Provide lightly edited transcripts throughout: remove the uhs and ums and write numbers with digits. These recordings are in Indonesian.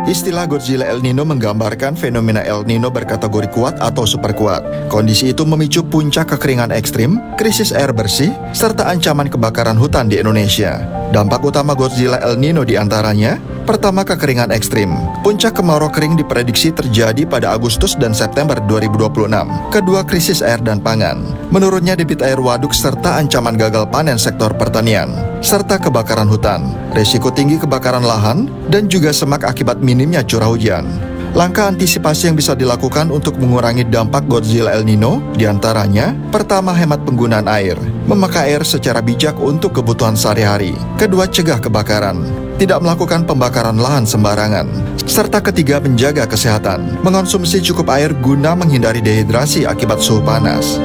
Istilah Godzilla El Nino menggambarkan fenomena El Nino berkategori kuat atau super kuat. Kondisi itu memicu puncak kekeringan ekstrim, krisis air bersih, serta ancaman kebakaran hutan di Indonesia. Dampak utama Godzilla El Nino diantaranya, pertama, kekeringan ekstrim. Puncak kemarau kering diprediksi terjadi pada Agustus dan September 2026. Kedua, krisis air dan pangan. Menurunnya debit air waduk serta ancaman gagal panen sektor pertanian. Serta kebakaran hutan, risiko tinggi kebakaran lahan, dan juga semak akibat minimnya curah hujan. Langkah antisipasi yang bisa dilakukan untuk mengurangi dampak Godzilla El Nino diantaranya, pertama, hemat penggunaan air, memakai air secara bijak untuk kebutuhan sehari-hari. Kedua, cegah kebakaran, tidak melakukan pembakaran lahan sembarangan. Serta ketiga, menjaga kesehatan, mengonsumsi cukup air guna menghindari dehidrasi akibat suhu panas.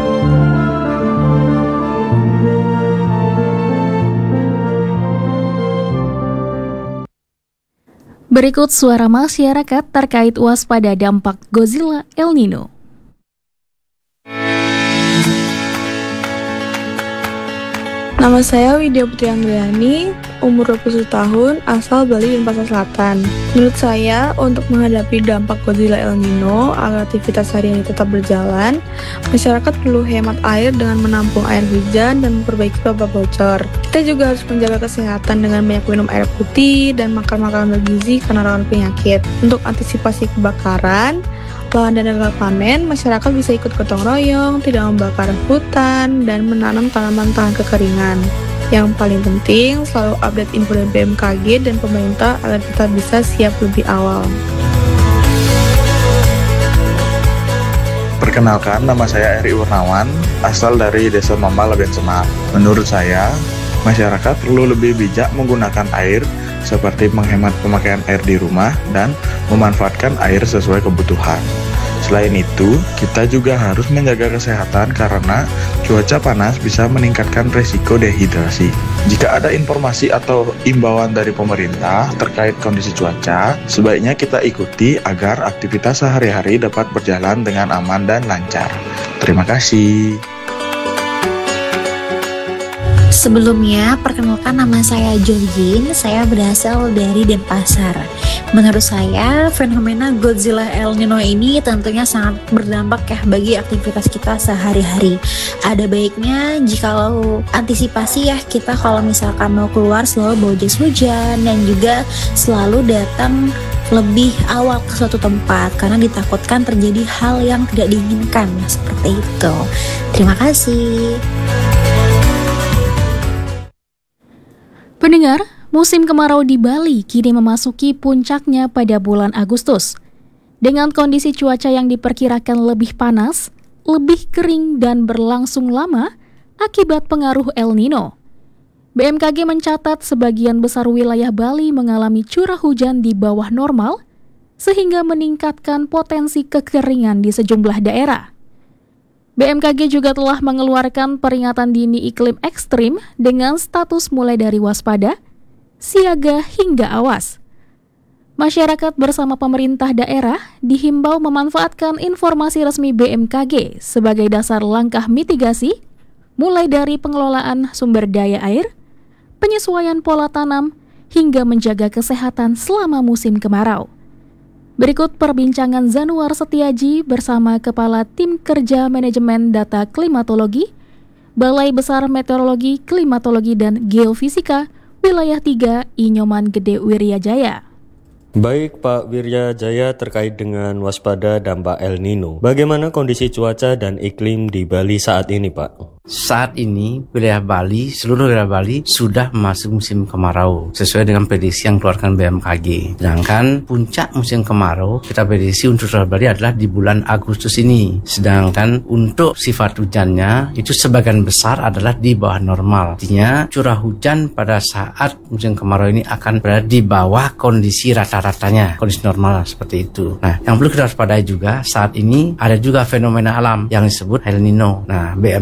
Berikut suara masyarakat terkait waspada dampak Godzilla El Nino. Nama saya Widya Putri Anggrani, umur 21 tahun, asal Bali Denpasar Selatan. Menurut saya, untuk menghadapi dampak Godzilla El Nino agar aktivitas harian tetap berjalan, masyarakat perlu hemat air dengan menampung air hujan dan memperbaiki pipa bocor. Kita juga harus menjaga kesehatan dengan banyak minum air putih dan makan makanan bergizi karena rawan penyakit. Untuk antisipasi kebakaran, lahan dan gagal panen, masyarakat bisa ikut gotong royong, tidak membakar hutan, dan menanam tanaman tahan kekeringan. Yang paling penting, selalu update info dari BMKG dan pemerintah agar kita bisa siap lebih awal. Perkenalkan, nama saya Eri Urnawan, asal dari Desa Mamba, Labian Semak. Menurut saya, masyarakat perlu lebih bijak menggunakan air, seperti menghemat pemakaian air di rumah dan memanfaatkan air sesuai kebutuhan. Selain itu, kita juga harus menjaga kesehatan karena cuaca panas bisa meningkatkan resiko dehidrasi. Jika ada informasi atau imbauan dari pemerintah terkait kondisi cuaca, sebaiknya kita ikuti agar aktivitas sehari-hari dapat berjalan dengan aman dan lancar. Terima kasih. Sebelumnya, perkenalkan nama saya Jorgin, saya berasal dari Denpasar. Menurut saya, fenomena Godzilla El Nino ini tentunya sangat berdampak ya bagi aktivitas kita sehari-hari. Ada baiknya jikalau antisipasi ya kita kalau misalkan mau keluar selalu bawa jas hujan dan juga selalu datang lebih awal ke suatu tempat karena ditakutkan terjadi hal yang tidak diinginkan seperti itu. Terima kasih. Pendengar, musim kemarau di Bali kini memasuki puncaknya pada bulan Agustus. Dengan kondisi cuaca yang diperkirakan lebih panas, lebih kering dan berlangsung lama akibat pengaruh El Nino. BMKG mencatat sebagian besar wilayah Bali mengalami curah hujan di bawah normal, sehingga meningkatkan potensi kekeringan di sejumlah daerah. BMKG juga telah mengeluarkan peringatan dini iklim ekstrim dengan status mulai dari waspada, siaga hingga awas. Masyarakat bersama pemerintah daerah dihimbau memanfaatkan informasi resmi BMKG sebagai dasar langkah mitigasi, mulai dari pengelolaan sumber daya air, penyesuaian pola tanam, hingga menjaga kesehatan selama musim kemarau. Berikut perbincangan Zanuar Setiaji bersama Kepala Tim Kerja Manajemen Data Klimatologi, Balai Besar Meteorologi, Klimatologi, dan Geofisika, Wilayah 3, Inyoman Gede Wiryajaya. Baik Pak Wiryajaya, terkait dengan waspada dampak El Nino, bagaimana kondisi cuaca dan iklim di Bali saat ini Pak? Saat ini wilayah Bali, seluruh wilayah Bali sudah masuk musim kemarau sesuai dengan prediksi yang dikeluarkan BMKG. Sedangkan puncak musim kemarau kita prediksi untuk wilayah Bali adalah di bulan Agustus ini. Sedangkan untuk sifat hujannya itu sebagian besar adalah di bawah normal. Artinya curah hujan pada saat musim kemarau ini akan berada di bawah kondisi rata-ratanya, kondisi normal seperti itu. Nah, yang perlu kita waspadai juga saat ini ada juga fenomena alam yang disebut El Nino. Nah, BMKG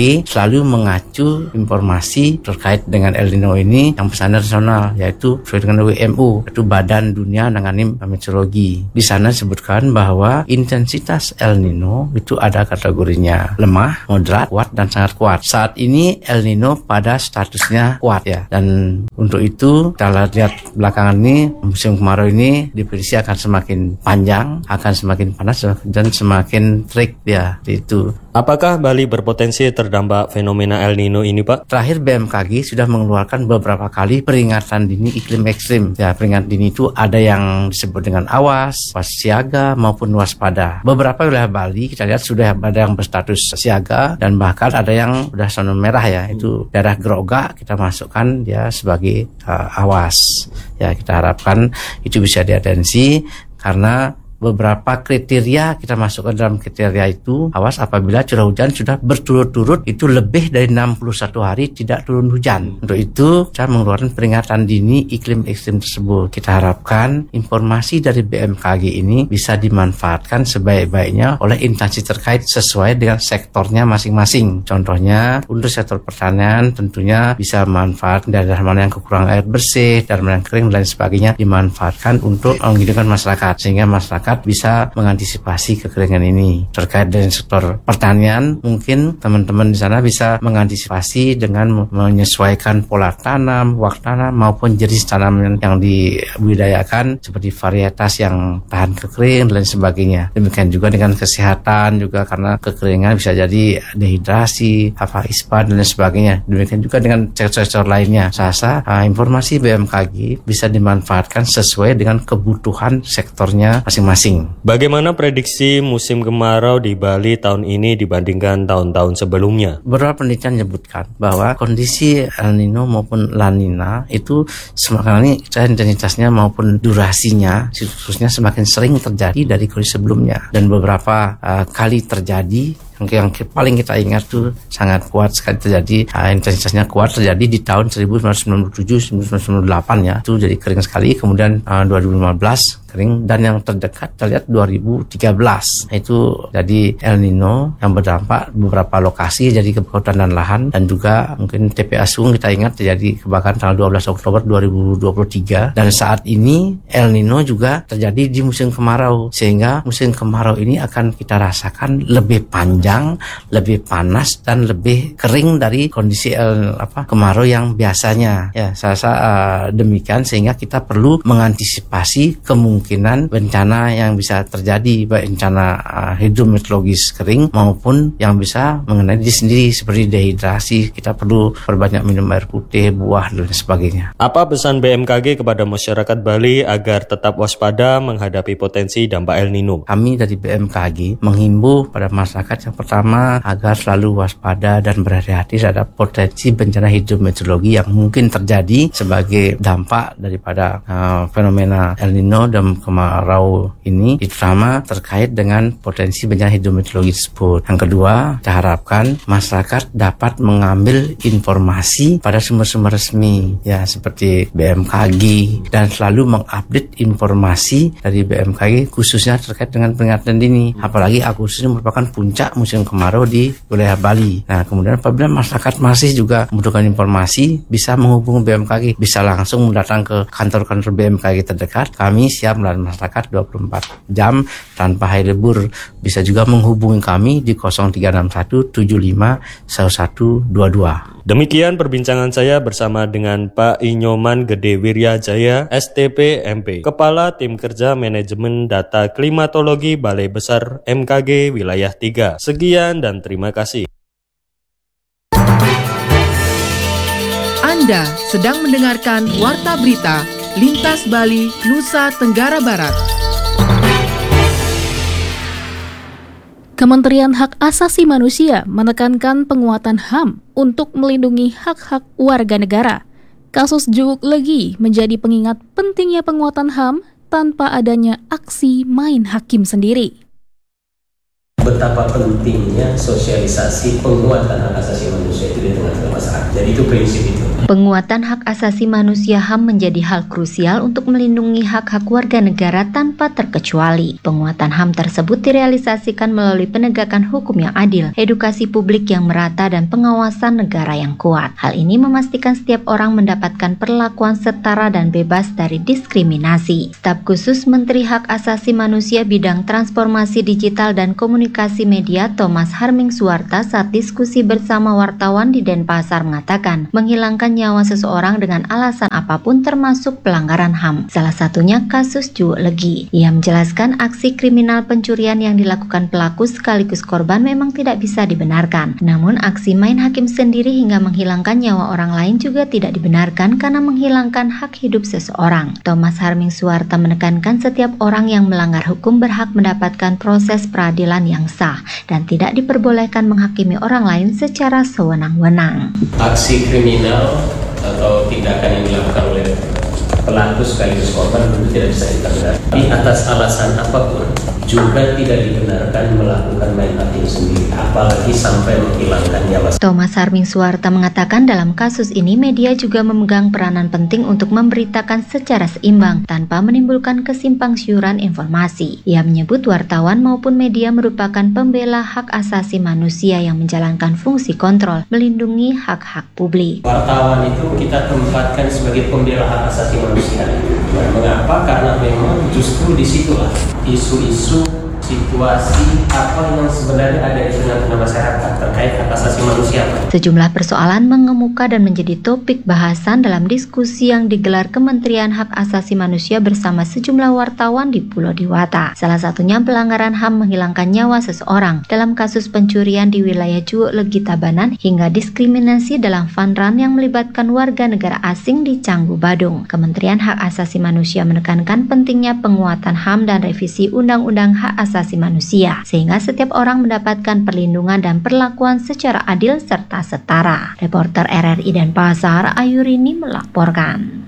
BMKG selalu mengacu informasi terkait dengan El Nino ini yang bersama nasional, yaitu sesuai dengan WMO, yaitu Badan Dunia Menangani Meteorologi. Di sana disebutkan bahwa intensitas El Nino itu ada kategorinya lemah, moderat, kuat, dan sangat kuat. Saat ini El Nino pada statusnya kuat ya, dan untuk itu kita lihat belakangan ini musim kemarau ini diprediksi akan semakin panjang, akan semakin panas dan semakin terik ya itu. Apakah Bali berpotensi terdampak fenomena El Nino ini, Pak? Terakhir BMKG sudah mengeluarkan beberapa kali peringatan dini iklim ekstrim. Ya, peringatan dini itu ada yang disebut dengan awas, siaga maupun waspada. Beberapa wilayah Bali kita lihat sudah ada yang berstatus siaga dan bahkan ada yang sudah zona merah ya. Itu daerah Groga kita masukkan ya sebagai awas. Ya, kita harapkan itu bisa diatensi karena beberapa kriteria kita masukkan dalam kriteria itu. Awas apabila curah hujan sudah berturut-turut itu lebih dari 61 hari tidak turun hujan. Untuk itu kita mengeluarkan peringatan dini iklim ekstrim tersebut. Kita harapkan informasi dari BMKG ini bisa dimanfaatkan sebaik-baiknya oleh instansi terkait sesuai dengan sektornya masing-masing. Contohnya untuk sektor pertanian tentunya bisa manfaat daerah mana yang kekurangan air bersih, daerah mana yang kering dan lain sebagainya dimanfaatkan untuk menghidupkan masyarakat sehingga masyarakat bisa mengantisipasi kekeringan ini. Terkait dengan sektor pertanian, mungkin teman-teman di sana bisa mengantisipasi dengan menyesuaikan pola tanam, waktu tanam maupun jenis tanaman yang dibudidayakan seperti varietas yang tahan kekering dan lain sebagainya. Demikian juga dengan kesehatan juga karena kekeringan bisa jadi dehidrasi, ispa dan lain sebagainya. Demikian juga dengan sektor-sektor lainnya. Saya informasi BMKG bisa dimanfaatkan sesuai dengan kebutuhan sektornya masing-masing. Bagaimana prediksi musim kemarau di Bali tahun ini dibandingkan tahun-tahun sebelumnya? Beberapa penelitian menyebutkan bahwa kondisi El Nino maupun La Nina itu semakin ini intensitasnya maupun durasinya siklusnya semakin sering terjadi dari kondisi sebelumnya dan beberapa kali terjadi. Yang paling kita ingat tuh sangat kuat sekali terjadi, intensitasnya kuat terjadi di tahun 1997-1998 ya, itu jadi kering sekali. Kemudian 2015 kering dan yang terdekat terlihat 2013 itu jadi El Nino yang berdampak beberapa lokasi jadi kebakaran dan lahan dan juga mungkin TPA Sung kita ingat terjadi kebakaran tanggal 12 Oktober 2023 dan saat ini El Nino juga terjadi di musim kemarau sehingga musim kemarau ini akan kita rasakan lebih panjang, lebih panas dan lebih kering dari kondisi kemarau yang biasanya. Ya, saya demikian sehingga kita perlu mengantisipasi kemungkinan bencana yang bisa terjadi, baik bencana hidrometeorologis kering maupun yang bisa mengenai diri sendiri seperti dehidrasi. Kita perlu perbanyak minum air putih, buah dan sebagainya. Apa pesan BMKG kepada masyarakat Bali agar tetap waspada menghadapi potensi dampak El Nino? Kami dari BMKG menghimbau pada masyarakat yang pertama agar selalu waspada dan berhati-hati terhadap potensi bencana hidrometeorologi yang mungkin terjadi sebagai dampak daripada fenomena El Nino dan kemarau ini, terutama terkait dengan potensi bencana hidrometeorologi tersebut. Yang kedua, kita harapkan masyarakat dapat mengambil informasi pada sumber-sumber resmi ya seperti BMKG dan selalu mengupdate informasi dari BMKG khususnya terkait dengan peringatan dini. Apalagi Agustus ini merupakan puncak musim kemarau di wilayah Bali. Nah, kemudian apabila masyarakat masih juga membutuhkan informasi, bisa menghubungi BMKG, bisa langsung datang ke kantor-kantor BMKG terdekat. Kami siap melayani masyarakat 24 jam tanpa hari libur. Bisa juga menghubungi kami di 0361 75 1122. Demikian perbincangan saya bersama dengan Pak Inyoman Gede Wirya Jaya, STP MP, Kepala Tim Kerja Manajemen Data Klimatologi Balai Besar MKG Wilayah 3. Sekian dan terima kasih. Anda sedang mendengarkan Warta Berita Lintas Bali, Nusa Tenggara Barat. Kementerian Hak Asasi Manusia menekankan penguatan HAM untuk melindungi hak-hak warga negara. Kasus Juuk Legi menjadi pengingat pentingnya penguatan HAM tanpa adanya aksi main hakim sendiri. Betapa pentingnya sosialisasi penguatan hak asasi manusia itu di tengah-tengah masyarakat. Jadi itu prinsip itu. Penguatan hak asasi manusia HAM menjadi hal krusial untuk melindungi hak-hak warga negara tanpa terkecuali. Penguatan HAM tersebut direalisasikan melalui penegakan hukum yang adil, edukasi publik yang merata, dan pengawasan negara yang kuat. Hal ini memastikan setiap orang mendapatkan perlakuan setara dan bebas dari diskriminasi. Staf khusus Menteri Hak Asasi Manusia bidang transformasi digital dan komunikasi media Thomas Harmingsuarta saat diskusi bersama wartawan di Denpasar mengatakan, menghilangkan nyawa seseorang dengan alasan apapun termasuk pelanggaran HAM. Salah satunya kasus Ju Legi. Ia menjelaskan aksi kriminal pencurian yang dilakukan pelaku sekaligus korban memang tidak bisa dibenarkan. Namun aksi main hakim sendiri hingga menghilangkan nyawa orang lain juga tidak dibenarkan karena menghilangkan hak hidup seseorang. Thomas Harmingsuarta menekankan setiap orang yang melanggar hukum berhak mendapatkan proses peradilan yang sah dan tidak diperbolehkan menghakimi orang lain secara sewenang-wenang. Aksi kriminal atau tindakan yang dilakukan oleh pelaku sekaligus korban tentu tidak bisa kita benarkan. Tapi atas alasan apapun juga tidak dibenarkan melakukan main hakim sendiri, apalagi sampai menghilangkan nyawa. Thomas Harmingsuarta mengatakan dalam kasus ini media juga memegang peranan penting untuk memberitakan secara seimbang tanpa menimbulkan kesimpangsiuran informasi. Ia menyebut wartawan maupun media merupakan pembela hak asasi manusia yang menjalankan fungsi kontrol, melindungi hak-hak publik. Wartawan itu kita tempatkan sebagai pembela hak asasi manusia. Mengapa? Karena memang justru disitulah isu-isu, situasi apa yang sebenarnya ada di tengah-tengah masyarakat terkait hak asasi manusia. Sejumlah persoalan mengemuka dan menjadi topik bahasan dalam diskusi yang digelar Kementerian Hak Asasi Manusia bersama sejumlah wartawan di Pulau Dewata. Salah satunya pelanggaran HAM menghilangkan nyawa seseorang dalam kasus pencurian di wilayah Ju Legi Tabanan hingga diskriminasi dalam fun run yang melibatkan warga negara asing di Canggu, Badung. Kementerian Hak Asasi Manusia menekankan pentingnya penguatan HAM dan revisi Undang-Undang Hak Asasi Manusia sehingga setiap orang mendapatkan perlindungan dan perlakuan secara adil serta setara. Reporter RRI Denpasar, Ayurini melaporkan.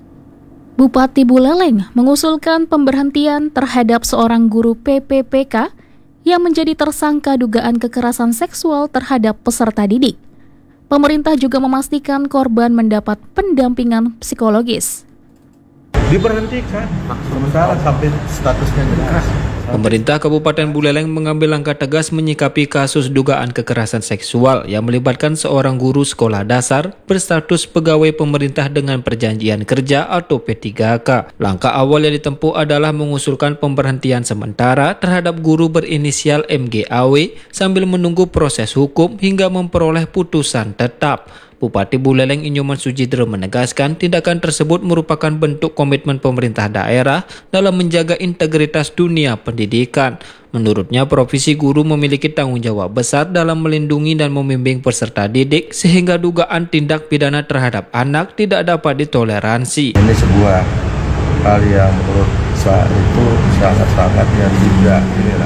Bupati Buleleng mengusulkan pemberhentian terhadap seorang guru PPPK yang menjadi tersangka dugaan kekerasan seksual terhadap peserta didik. Pemerintah juga memastikan korban mendapat pendampingan psikologis. Diberhentikan sementara sampai statusnya jelas. Pemerintah Kabupaten Buleleng mengambil langkah tegas menyikapi kasus dugaan kekerasan seksual yang melibatkan seorang guru sekolah dasar berstatus pegawai pemerintah dengan perjanjian kerja atau P3K. Langkah awal yang ditempuh adalah mengusulkan pemberhentian sementara terhadap guru berinisial MGAW sambil menunggu proses hukum hingga memperoleh putusan tetap. Bupati Buleleng Inyoman Sujidro menegaskan tindakan tersebut merupakan bentuk komitmen pemerintah daerah dalam menjaga integritas dunia pendidikan. Menurutnya, profesi guru memiliki tanggung jawab besar dalam melindungi dan membimbing peserta didik sehingga dugaan tindak pidana terhadap anak tidak dapat ditoleransi. Ini sebuah hal yang menurut saya itu sangat-sangat yang tidak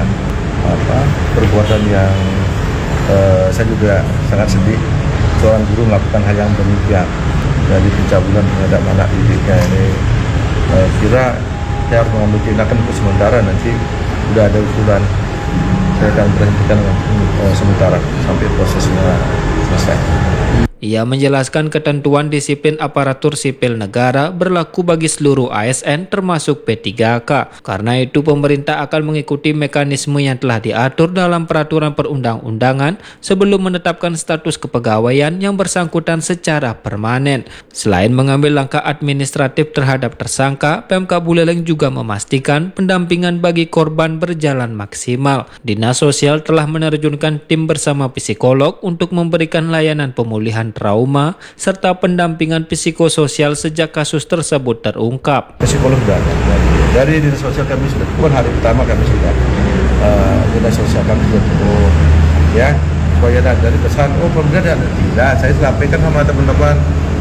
perbuatan yang saya juga sangat sedih. Seorang guru melakukan hal yang demikian dari pencabulan terhadap anak didiknya ini, kira saya harus mengambil tindakan untuk sementara, nanti sudah ada usulan saya akan berhentikan sementara sampai prosesnya selesai. Ia menjelaskan ketentuan disiplin aparatur sipil negara berlaku bagi seluruh ASN termasuk P3K. Karena itu pemerintah akan mengikuti mekanisme yang telah diatur dalam peraturan perundang-undangan sebelum menetapkan status kepegawaian yang bersangkutan secara permanen. Selain mengambil langkah administratif terhadap tersangka, Pemkab Buleleng juga memastikan pendampingan bagi korban berjalan maksimal. Dinas Sosial telah menerjunkan tim bersama psikolog untuk memberikan layanan pemulihan trauma serta pendampingan psikososial sejak kasus tersebut terungkap. Psikolog sudah ada. Dari Dinas Sosial kami sudah, bukan hari pertama kami sudah Dinas Sosial kami sudah turun, ya, supaya dari pesan, pemerintah tidak, saya sampaikan sama teman-teman,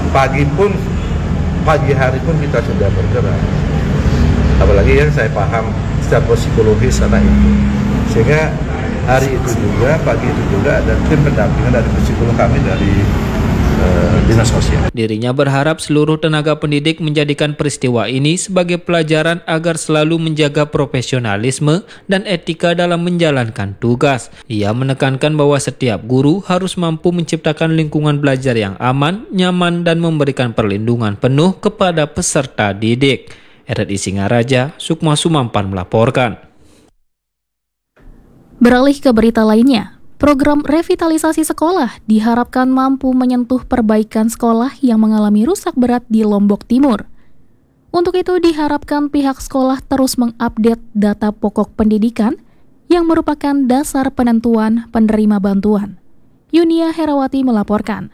pagi hari pun kita sudah bergerak. Apalagi yang saya paham secara psikologis anak itu, sehingga hari itu juga, pagi itu juga ada tim pendampingan dari psikolog kami dari dinas sosial. Dirinya berharap seluruh tenaga pendidik menjadikan peristiwa ini sebagai pelajaran agar selalu menjaga profesionalisme dan etika dalam menjalankan tugas. Ia menekankan bahwa setiap guru harus mampu menciptakan lingkungan belajar yang aman, nyaman, dan memberikan perlindungan penuh kepada peserta didik. RRI Singaraja, Sukma Sumampan melaporkan. Beralih ke berita lainnya. Program revitalisasi sekolah diharapkan mampu menyentuh perbaikan sekolah yang mengalami rusak berat di Lombok Timur. Untuk itu diharapkan pihak sekolah terus mengupdate data pokok pendidikan yang merupakan dasar penentuan penerima bantuan. Yunia Herawati melaporkan.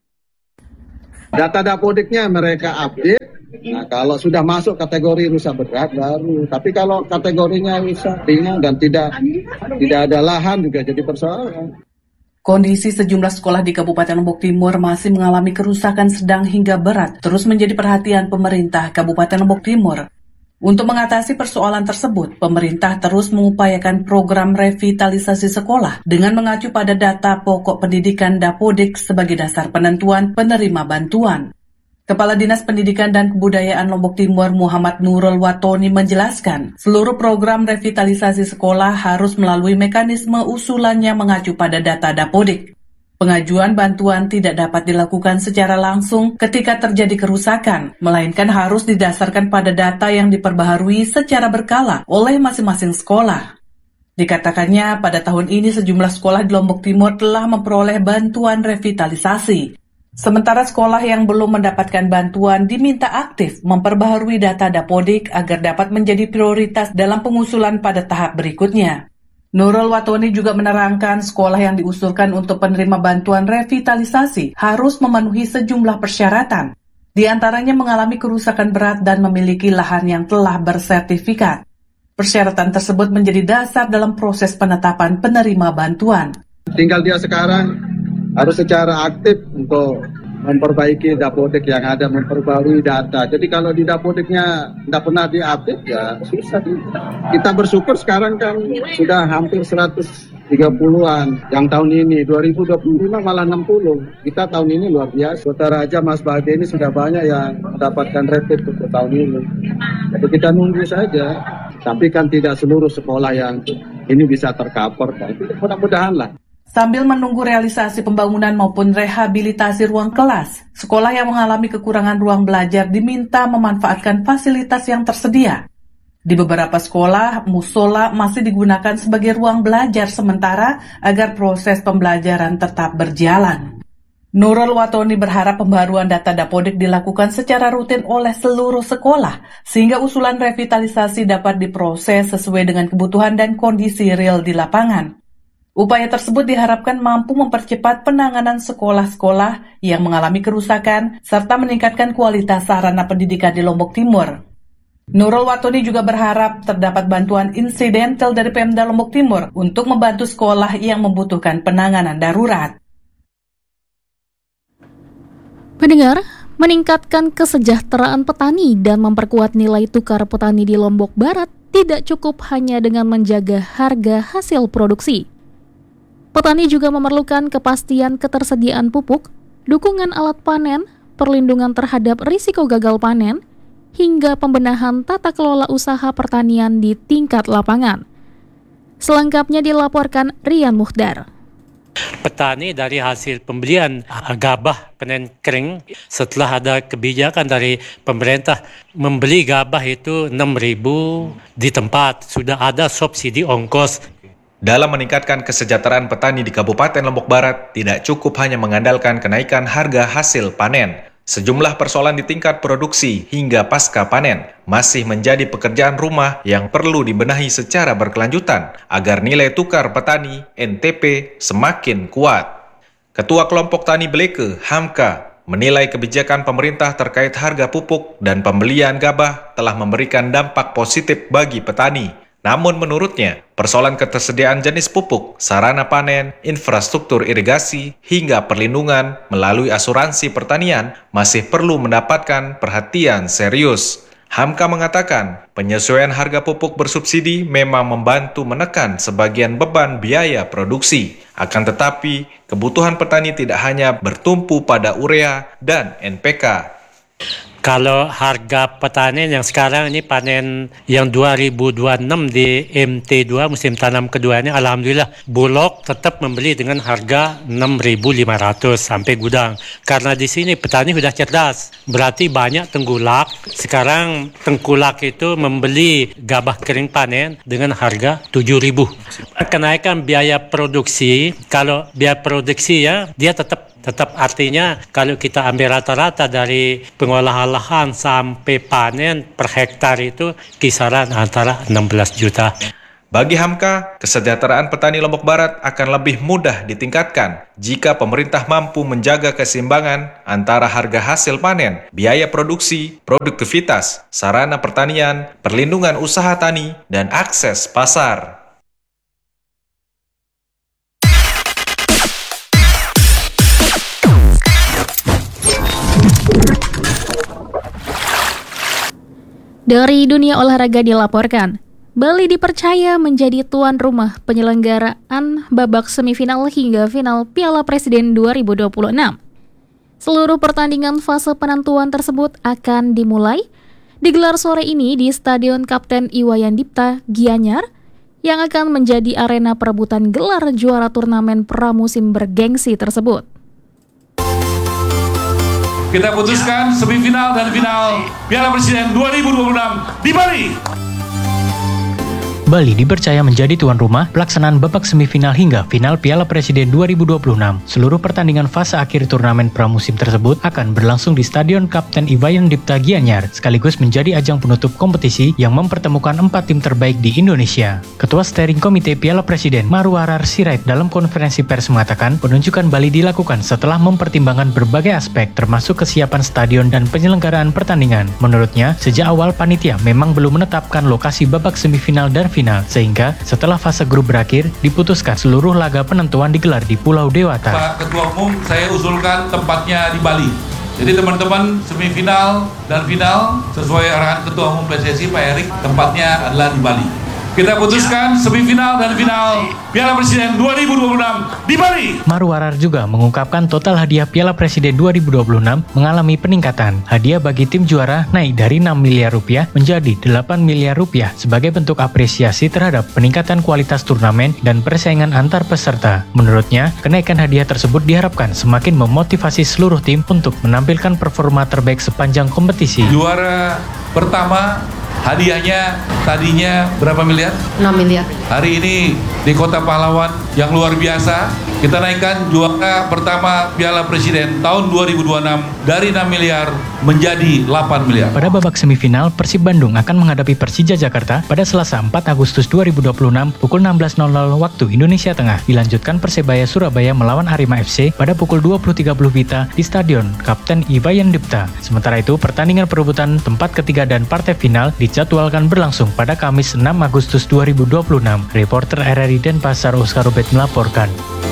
Data Dapodiknya mereka update. Nah, kalau sudah masuk kategori rusak berat baru. Tapi kalau kategorinya rusak ringan dan tidak ada lahan juga jadi persoalan. Kondisi sejumlah sekolah di Kabupaten Lombok Timur masih mengalami kerusakan sedang hingga berat, terus menjadi perhatian pemerintah Kabupaten Lombok Timur. Untuk mengatasi persoalan tersebut, pemerintah terus mengupayakan program revitalisasi sekolah dengan mengacu pada data pokok pendidikan Dapodik sebagai dasar penentuan penerima bantuan. Kepala Dinas Pendidikan dan Kebudayaan Lombok Timur Muhammad Nurul Watoni menjelaskan, seluruh program revitalisasi sekolah harus melalui mekanisme usulannya mengacu pada data Dapodik. Pengajuan bantuan tidak dapat dilakukan secara langsung ketika terjadi kerusakan, melainkan harus didasarkan pada data yang diperbaharui secara berkala oleh masing-masing sekolah. Dikatakannya, pada tahun ini sejumlah sekolah di Lombok Timur telah memperoleh bantuan revitalisasi. Sementara sekolah yang belum mendapatkan bantuan diminta aktif memperbaharui data Dapodik agar dapat menjadi prioritas dalam pengusulan pada tahap berikutnya. Nurul Watoni juga menerangkan sekolah yang diusulkan untuk penerima bantuan revitalisasi harus memenuhi sejumlah persyaratan. Di antaranya mengalami kerusakan berat dan memiliki lahan yang telah bersertifikat. Persyaratan tersebut menjadi dasar dalam proses penetapan penerima bantuan. Tinggal dia sekarang harus secara aktif untuk memperbaiki Dapodik yang ada, memperbarui data. Jadi kalau di Dapodiknya tidak pernah diupdate, ya susah. Kita bersyukur sekarang kan sudah hampir 130-an yang tahun ini, 2025 malah 60. Kita tahun ini luar biasa. Kota Raja, Mas Bagja ini sudah banyak yang mendapatkan rapid untuk tahun ini. Jadi kita nunggu saja. Tapi kan tidak seluruh sekolah yang ini bisa tercover. Tapi mudah-mudahan lah. Sambil menunggu realisasi pembangunan maupun rehabilitasi ruang kelas, sekolah yang mengalami kekurangan ruang belajar diminta memanfaatkan fasilitas yang tersedia. Di beberapa sekolah, musola masih digunakan sebagai ruang belajar sementara agar proses pembelajaran tetap berjalan. Nurul Watoni berharap pembaruan data Dapodik dilakukan secara rutin oleh seluruh sekolah, sehingga usulan revitalisasi dapat diproses sesuai dengan kebutuhan dan kondisi real di lapangan. Upaya tersebut diharapkan mampu mempercepat penanganan sekolah-sekolah yang mengalami kerusakan serta meningkatkan kualitas sarana pendidikan di Lombok Timur. Nurul Watoni juga berharap terdapat bantuan insidental dari Pemda Lombok Timur untuk membantu sekolah yang membutuhkan penanganan darurat. Pendengar, meningkatkan kesejahteraan petani dan memperkuat nilai tukar petani di Lombok Barat tidak cukup hanya dengan menjaga harga hasil produksi. Petani juga memerlukan kepastian ketersediaan pupuk, dukungan alat panen, perlindungan terhadap risiko gagal panen, hingga pembenahan tata kelola usaha pertanian di tingkat lapangan. Selengkapnya dilaporkan Rian Muhdar. Petani dari hasil pembelian gabah panen kering setelah ada kebijakan dari pemerintah membeli gabah itu 6.000 di tempat, sudah ada subsidi ongkos. Dalam meningkatkan kesejahteraan petani di Kabupaten Lombok Barat, tidak cukup hanya mengandalkan kenaikan harga hasil panen. Sejumlah persoalan di tingkat produksi hingga pasca panen masih menjadi pekerjaan rumah yang perlu dibenahi secara berkelanjutan agar nilai tukar petani NTP semakin kuat. Ketua Kelompok Tani Beleke, Hamka, menilai kebijakan pemerintah terkait harga pupuk dan pembelian gabah telah memberikan dampak positif bagi petani. Namun menurutnya, persoalan ketersediaan jenis pupuk, sarana panen, infrastruktur irigasi, hingga perlindungan melalui asuransi pertanian masih perlu mendapatkan perhatian serius. Hamka mengatakan, penyesuaian harga pupuk bersubsidi memang membantu menekan sebagian beban biaya produksi. Akan tetapi, kebutuhan petani tidak hanya bertumpu pada urea dan NPK. Kalau harga petani yang sekarang ini panen yang 2026 di MT2 musim tanam kedua ini, alhamdulillah Bulog tetap membeli dengan harga 6.500 sampai gudang. Karena di sini petani sudah cerdas, berarti banyak tengkulak. Sekarang tengkulak itu membeli gabah kering panen dengan harga 7.000. Kenaikan biaya produksi, kalau biaya produksi ya dia tetap artinya kalau kita ambil rata-rata dari pengolahan lahan sampai panen per hektar itu kisaran antara 16 juta. Bagi Hamka, kesejahteraan petani Lombok Barat akan lebih mudah ditingkatkan jika pemerintah mampu menjaga keseimbangan antara harga hasil panen, biaya produksi, produktivitas, sarana pertanian, perlindungan usaha tani, dan akses pasar. Dari dunia olahraga dilaporkan, Bali dipercaya menjadi tuan rumah penyelenggaraan babak semifinal hingga final Piala Presiden 2026. Seluruh pertandingan fase penentuan tersebut akan dimulai digelar sore ini di Stadion Kapten Iwayan Dipta, Gianyar, yang akan menjadi arena perebutan gelar juara turnamen pramusim bergengsi tersebut. Kita putuskan semifinal dan final Piala Presiden 2026 di Bali. Bali dipercaya menjadi tuan rumah pelaksanaan babak semifinal hingga final Piala Presiden 2026. Seluruh pertandingan fase akhir turnamen pramusim tersebut akan berlangsung di Stadion Kapten Iwayan Dipta Gianyar, sekaligus menjadi ajang penutup kompetisi yang mempertemukan 4 tim terbaik di Indonesia. Ketua Steering Komite Piala Presiden Marwarar Sirait dalam konferensi pers mengatakan, penunjukan Bali dilakukan setelah mempertimbangkan berbagai aspek termasuk kesiapan stadion dan penyelenggaraan pertandingan. Menurutnya, sejak awal panitia memang belum menetapkan lokasi babak semifinal dan final, sehingga setelah fase grup berakhir, diputuskan seluruh laga penentuan digelar di Pulau Dewata. Pak Ketua Umum, saya usulkan tempatnya di Bali. Jadi teman-teman, semifinal dan final sesuai arahan Ketua Umum PSSI Pak Erik, tempatnya adalah di Bali. Kita putuskan semifinal dan final Piala Presiden 2026 di Bali. Marwarar juga mengungkapkan total hadiah Piala Presiden 2026 mengalami peningkatan. Hadiah bagi tim juara naik dari 6 miliar rupiah menjadi 8 miliar rupiah sebagai bentuk apresiasi terhadap peningkatan kualitas turnamen dan persaingan antar peserta. Menurutnya, kenaikan hadiah tersebut diharapkan semakin memotivasi seluruh tim untuk menampilkan performa terbaik sepanjang kompetisi. Juara pertama hadiahnya tadinya berapa miliar? 6 miliar. Hari ini di Kota Pahlawan yang luar biasa, kita naikkan juara pertama Piala Presiden tahun 2026 dari 6 miliar menjadi 8 miliar. Pada babak semifinal, Persib Bandung akan menghadapi Persija Jakarta pada Selasa 4 Agustus 2026 pukul 16.00 waktu Indonesia Tengah. Dilanjutkan Persebaya Surabaya melawan Arema FC pada pukul 20.30 WITA di Stadion Kapten Iwayan Dipta. Sementara itu, pertandingan perebutan tempat ketiga dan partai final dijadwalkan berlangsung pada Kamis 6 Agustus 2026. Reporter RRI Denpasar Oscar Robert melaporkan.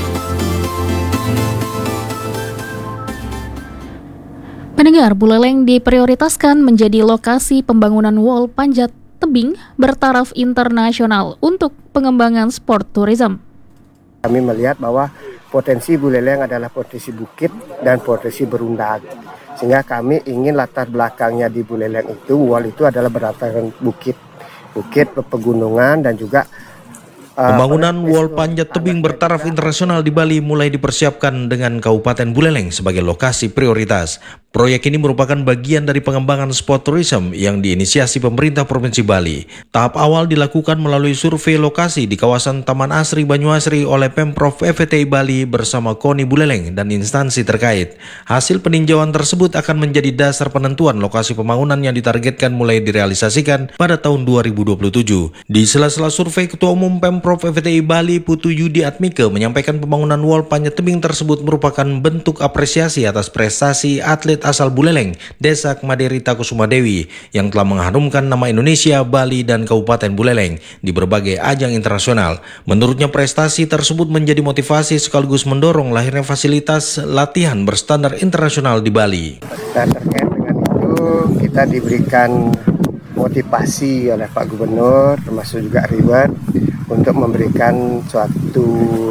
Pendengar, Buleleng diprioritaskan menjadi lokasi pembangunan wall panjat tebing bertaraf internasional untuk pengembangan sport tourism. Kami melihat bahwa potensi Buleleng adalah potensi bukit dan potensi berundang. Sehingga kami ingin latar belakangnya di Buleleng itu, wall itu adalah berdasarkan bukit pegunungan dan juga pembangunan wall panjat tebing bertaraf internasional di Bali mulai dipersiapkan dengan Kabupaten Buleleng sebagai lokasi prioritas. Proyek ini merupakan bagian dari pengembangan sport tourism yang diinisiasi pemerintah Provinsi Bali. Tahap awal dilakukan melalui survei lokasi di kawasan Taman Asri Banyuasri oleh Pemprov FTI Bali bersama KONI Buleleng dan instansi terkait. Hasil peninjauan tersebut akan menjadi dasar penentuan lokasi pembangunan yang ditargetkan mulai direalisasikan pada tahun 2027. Di sela-sela survei, Ketua Umum Pemprov FTI Bali Putu Yudi Atmike menyampaikan pembangunan wall panjat tebing tersebut merupakan bentuk apresiasi atas prestasi atlet asal Buleleng, Desa Maderi Takusuma Dewi, yang telah mengharumkan nama Indonesia, Bali, dan Kabupaten Buleleng di berbagai ajang internasional. Menurutnya, prestasi tersebut menjadi motivasi sekaligus mendorong lahirnya fasilitas latihan berstandar internasional di Bali. Dan terkait dengan itu, kita diberikan motivasi oleh Pak Gubernur, termasuk juga reward untuk memberikan suatu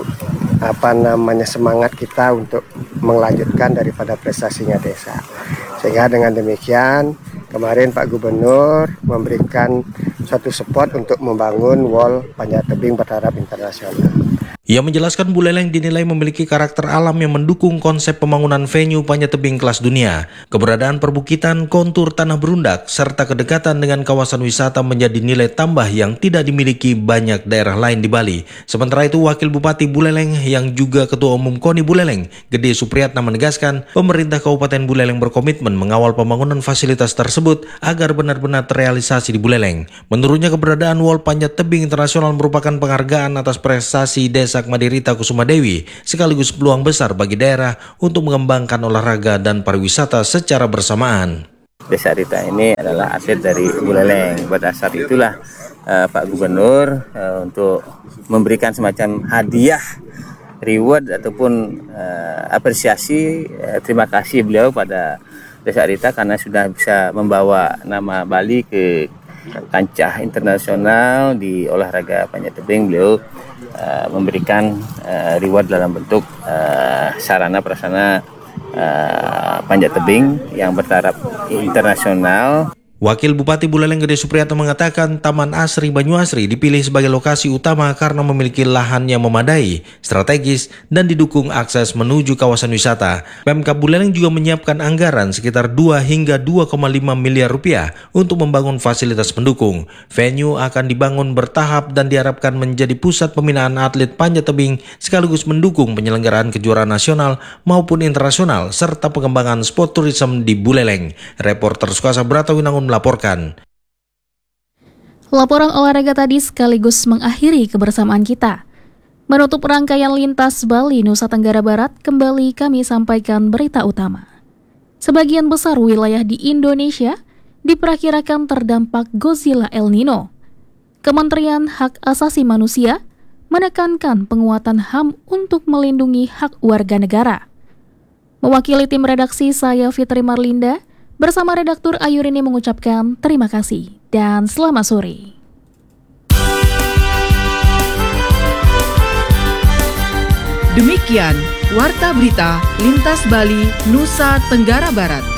semangat kita untuk melanjutkan daripada prestasinya desa. Sehingga dengan demikian kemarin Pak Gubernur memberikan suatu support untuk membangun wall Panjat Tebing bertaraf internasional. Ia menjelaskan Buleleng dinilai memiliki karakter alam yang mendukung konsep pembangunan venue panjat tebing kelas dunia. Keberadaan perbukitan, kontur tanah berundak, serta kedekatan dengan kawasan wisata menjadi nilai tambah yang tidak dimiliki banyak daerah lain di Bali. Sementara itu, Wakil Bupati Buleleng yang juga Ketua Umum KONI Buleleng, Gede Supriyatna menegaskan, pemerintah Kabupaten Buleleng berkomitmen mengawal pembangunan fasilitas tersebut agar benar-benar terrealisasi di Buleleng. Menurutnya, keberadaan wall panjat tebing internasional merupakan penghargaan atas prestasi desa Madirita Kusuma Dewi, sekaligus peluang besar bagi daerah untuk mengembangkan olahraga dan pariwisata secara bersamaan. Desa Rita ini adalah atlet dari Buleleng. Berdasar itulah Pak Gubernur untuk memberikan semacam hadiah, reward ataupun apresiasi, terima kasih beliau pada Desa Rita karena sudah bisa membawa nama Bali ke kancah internasional di olahraga panjat tebing. Beliau memberikan reward dalam bentuk sarana prasarana panjat tebing yang bertaraf internasional. Wakil Bupati Buleleng Gede Supriyatna mengatakan Taman Asri Banyuasri dipilih sebagai lokasi utama karena memiliki lahan yang memadai, strategis, dan didukung akses menuju kawasan wisata. Pemkab Buleleng juga menyiapkan anggaran sekitar 2 hingga 2,5 miliar rupiah untuk membangun fasilitas pendukung. Venue akan dibangun bertahap dan diharapkan menjadi pusat pembinaan atlet panjat tebing sekaligus mendukung penyelenggaraan kejuaraan nasional maupun internasional serta pengembangan sport tourism di Buleleng. Reporter Sukasa Bratawinangun melaporkan. Laporan olahraga tadi sekaligus mengakhiri kebersamaan kita. Menutup rangkaian Lintas Bali Nusa Tenggara Barat, kembali kami sampaikan berita utama. Sebagian besar wilayah di Indonesia diperkirakan terdampak Godzilla El Nino. Kementerian Hak Asasi Manusia menekankan penguatan HAM untuk melindungi hak warga negara. Mewakili tim redaksi, saya Fitri Marlinda bersama redaktur Ayurini mengucapkan terima kasih dan selamat sore. Demikian Warta Berita Lintas Bali Nusa Tenggara Barat.